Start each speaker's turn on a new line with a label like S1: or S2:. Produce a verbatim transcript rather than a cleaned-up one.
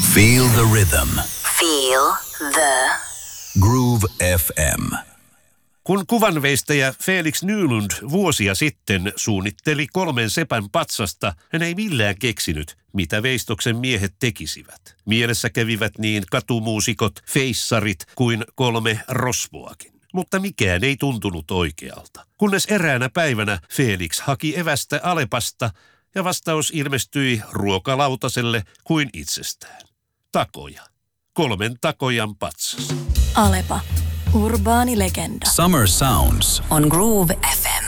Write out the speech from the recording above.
S1: Feel the rhythm.
S2: Feel the
S1: Groove F M.
S3: Kun kuvanveistäjä Felix Nylund vuosia sitten suunnitteli kolmen sepän patsasta, hän ei millään keksinyt, mitä veistoksen miehet tekisivät. Mielessä kävivät niin katumuusikot, feissarit kuin kolme rosvoakin. Mutta mikään ei tuntunut oikealta. Kunnes eräänä päivänä Felix haki evästä Alepasta ja vastaus ilmestyi ruokalautaselle kuin itsestään. Takoja. Kolmen takojan patsas.
S4: Alepa. Urbaani legenda.
S1: Summer Sounds
S2: on Groove F M.